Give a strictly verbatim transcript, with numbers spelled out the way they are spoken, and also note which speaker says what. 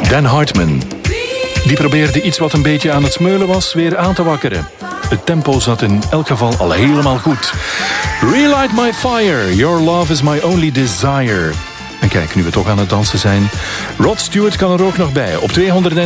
Speaker 1: Dan Hartman. Die probeerde iets wat een beetje aan het smeulen was weer aan te wakkeren. Het tempo zat in elk geval al helemaal goed. Relight my fire, your love is my only desire. En kijk, nu we toch aan het dansen zijn, Rod Stewart kan er ook nog bij. Op tweehonderd